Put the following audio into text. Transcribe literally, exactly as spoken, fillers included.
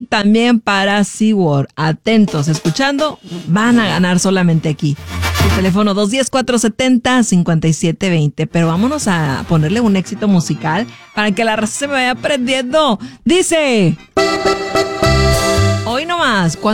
también para SeaWorld. Atentos, escuchando, van a ganar solamente aquí. El teléfono dos uno cero, cuatro siete cero, cinco siete dos cero. Pero vámonos a ponerle un éxito musical para que la raza se me vaya aprendiendo. Dice, hoy nomás, cuando